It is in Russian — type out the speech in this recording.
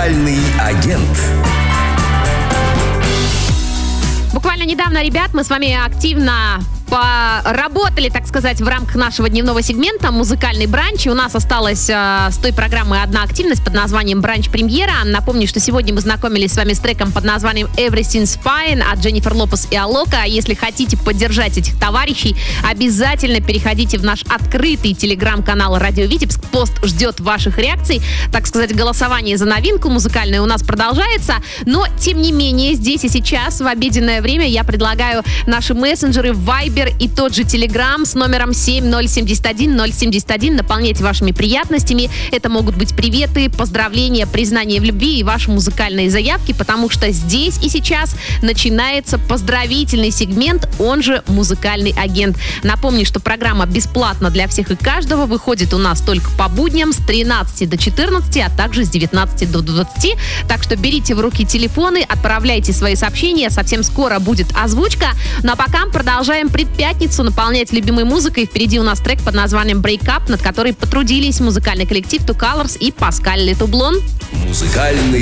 Музыкальный агент. Буквально недавно, ребят, мы с вами активно поработали, так сказать, в рамках нашего дневного сегмента «Музыкальный бранч». И у нас осталась с той программы одна активность под названием «Бранч-премьера». Напомню, что сегодня мы знакомились с вами с треком под названием «Everything's Fine» от Дженнифер Лопес и Алока. Если хотите поддержать этих товарищей, обязательно переходите в наш открытый телеграм-канал «Радио Витебск». Пост ждет ваших реакций. Так сказать, голосование за новинку музыкальную у нас продолжается. Но, тем не менее, здесь и сейчас, в обеденное время, я предлагаю наши мессенджеры в Viber и тот же Telegram с номером 7071071. Наполняйте вашими приятностями. Это могут быть приветы, поздравления, признания в любви и ваши музыкальные заявки, потому что здесь и сейчас начинается поздравительный сегмент, он же «Музыкальный агент». Напомню, что программа бесплатна для всех и каждого, выходит у нас только по будням с 13 до 14, а также с 19 до 20. Так что берите в руки телефоны, отправляйте свои сообщения, совсем скоро будет озвучка. Ну а пока продолжаем пятницу наполнять любимой музыкой. Впереди у нас трек под названием «Break Up», над которой потрудились музыкальный коллектив Two Colors и Паскаль Летублон. Музыкальный